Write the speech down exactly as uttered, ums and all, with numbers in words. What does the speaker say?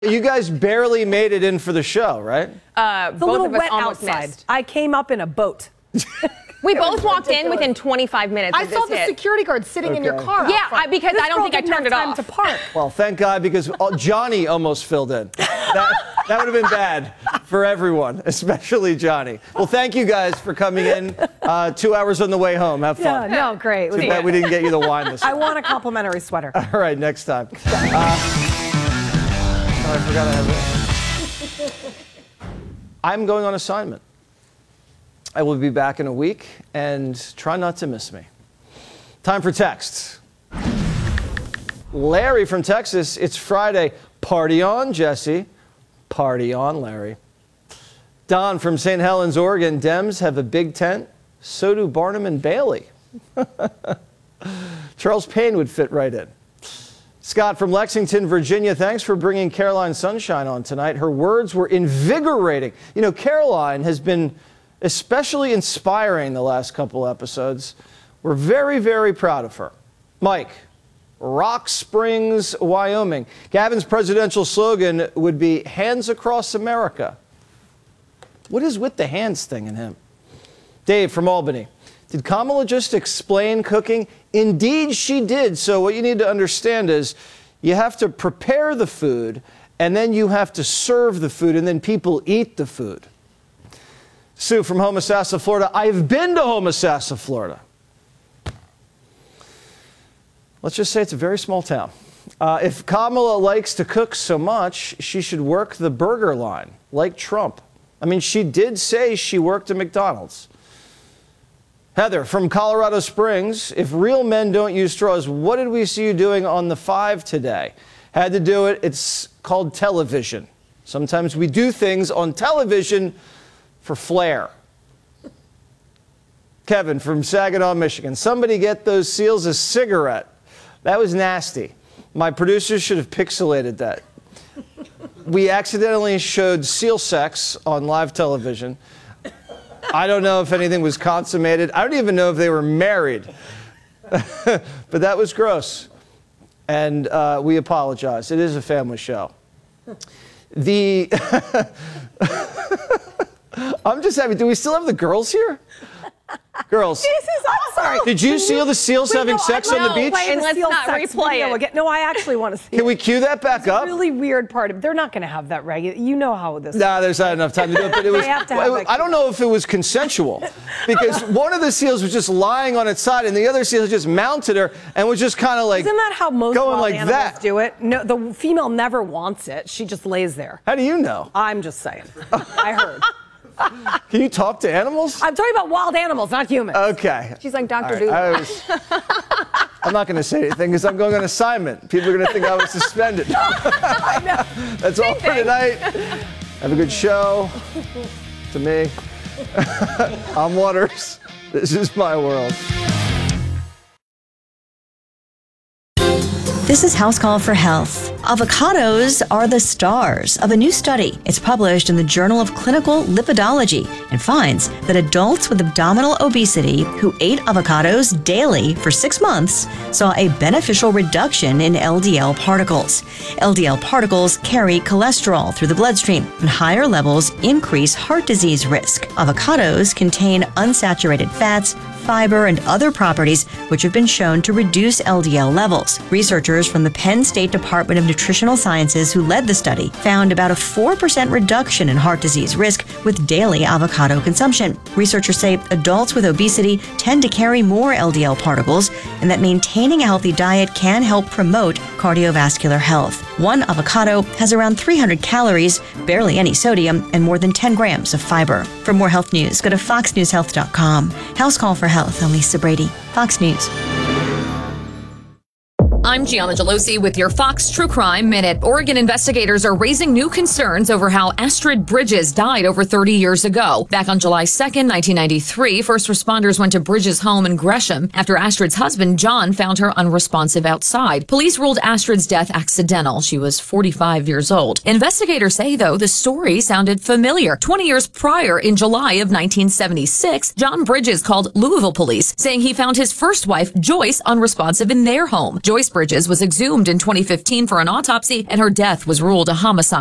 You guys barely made it in for the show, right? Uh, It's a both little of us wet almost outside. missed. I came up in a boat. We both walked in ridiculous. within twenty-five minutes I of saw this the hit. security guard sitting in your Okay. car. out Yeah, front. I, because This I don't girl think I didn't turned it have time off. to park. Well, thank God, because uh, Johnny almost filled in. That, that would have been bad for everyone, especially Johnny. Well, thank you guys for coming in. Uh, two hours on the way home. Have Yeah, fun. no, great. It was Too bad we didn't get you the wine this I time. want a complimentary sweater. All right, next time. Uh, oh, I forgot I have it. I'm going on assignment. I will be back in a week, and try not to miss me. Time for texts. Larry from Texas, it's Friday. Party on, Jesse. Party on, Larry. Don from Saint Helens, Oregon, Dems have a big tent. So do Barnum and Bailey. Charles Payne would fit right in. Scott from Lexington, Virginia, thanks for bringing Caroline Sunshine on tonight. Her words were invigorating. You know, Caroline has been especially inspiring the last couple episodes. We're very, very proud of her. Mike, Rock Springs, Wyoming. Gavin's presidential slogan would be hands across America. What is with the hands thing in him? Dave from Albany. Did Kamala just explain cooking? Indeed, she did. So what you need to understand is you have to prepare the food, and then you have to serve the food, and then people eat the food. Sue from Homosassa, Florida. I've been to Homosassa, Florida. Let's just say it's a very small town. Uh, if Kamala likes to cook so much, she should work the burger line, like Trump. I mean, she did say she worked at McDonald's. Heather from Colorado Springs, if real men don't use straws, what did we see you doing on the five today? Had to do it. It's called television. Sometimes we do things on television for flair. Kevin from Saginaw, Michigan. Somebody get those seals a cigarette. That was nasty. My producers should have pixelated that. We accidentally showed seal sex on live television. I don't know if anything was consummated. I don't even know if they were married. But that was gross. And uh, we apologize. It is a family show. The... I'm just happy. Do we still have the girls here? Girls. This is, I'm sorry. Did you see the seals Wait, having no, sex I on the know. beach? Play And the let's seal not sex replay video it. again. No, I actually want to see Can it. we cue that back It's a up? really weird part of. They're not going to have that regular. You know how this. Nah, there's not enough time to do it. But it was. They have to have I, that I don't know if it was consensual, because one of the seals was just lying on its side, and the other seal just mounted her and was just kind of like. Isn't that how most going wild like animals that? do it? No, the female never wants it. She just lays there. How do you know? I'm just saying. I heard. Can you talk to animals? I'm talking about wild animals, not humans. Okay. She's like Doctor All Doodle. I was, I'm not going to say anything because I'm going on assignment. People are going to think I was suspended. That's all for tonight. Have a good show. To me, I'm Waters. This is my world. This is House Call for Health. Avocados are the stars of a new study. It's published in the Journal of Clinical Lipidology and finds that adults with abdominal obesity who ate avocados daily for six months saw a beneficial reduction in L D L particles. L D L particles carry cholesterol through the bloodstream, and higher levels increase heart disease risk. Avocados contain unsaturated fats, fiber, and other properties which have been shown to reduce L D L levels. Researchers from the Penn State Department of Nutritional Sciences who led the study found about a four percent reduction in heart disease risk with daily avocado consumption. Researchers say adults with obesity tend to carry more L D L particles, and that maintaining a healthy diet can help promote cardiovascular health. One avocado has around three hundred calories, barely any sodium, and more than ten grams of fiber. For more health news, go to fox news health dot com. House Call for Health. I'm Lisa Brady, Fox News. I'm Gianna Gelosi with your Fox True Crime Minute. Oregon investigators are raising new concerns over how Astrid Bridges died over thirty years ago. Back on July second, nineteen ninety-three, first responders went to Bridges' home in Gresham after Astrid's husband, John, found her unresponsive outside. Police ruled Astrid's death accidental. She was forty-five years old. Investigators say, though, the story sounded familiar. twenty years prior, in July of nineteen seventy-six, John Bridges called Louisville police, saying he found his first wife, Joyce, unresponsive in their home. Joyce Bridges Bridges was exhumed in twenty fifteen for an autopsy, and her death was ruled a homicide.